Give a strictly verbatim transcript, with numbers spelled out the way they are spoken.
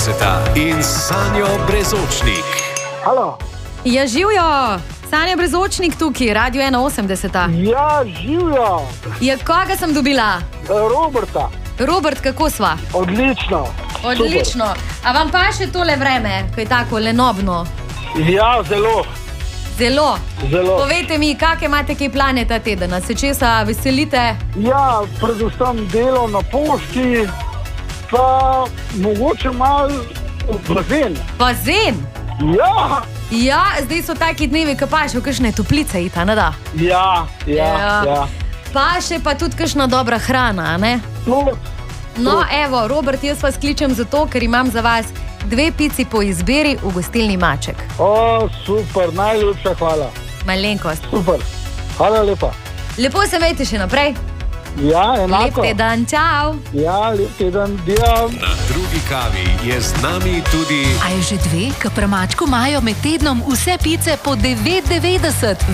In Sanjo Brezočnik. Halo. Ja, živijo. Sanja Brezočnik tukaj, Radio ena osemdeset. Ja, živijo. Ja, koga sem dobila? Roberta. Robert, kako sva? Odlično. Odlično. A vam pa še tole vreme, kaj tako lenobno? Ja, zelo. Zelo? Zelo. Povejte mi, kakšne imate kaj plane ta teden? Se česa veselite? Ja, predvsem delo na pošti, pa mogoče malo bazen. Bazen? Ja. Ja, zdaj so taki dnevi, ko pa še v kakšne toplice ita, ne da? Ja, ja, ja. ja. Pa še pa tudi kakšna dobra hrana, ne? No, no, evo, Robert, jaz vas kličem zato, ker imam za vas dve pici po izbiri v gostilni Maček. O, super, najlepša hvala. Malenkost. Super, hvala lepa. Lepo se vejte še naprej. Ja, enako. Lep teden, čau. Ja, lep teden, diam. Na drugi kavi je z nami tudi... A je že dve, ko pri Mačku imajo med tednom vse pice po devet devetdeset.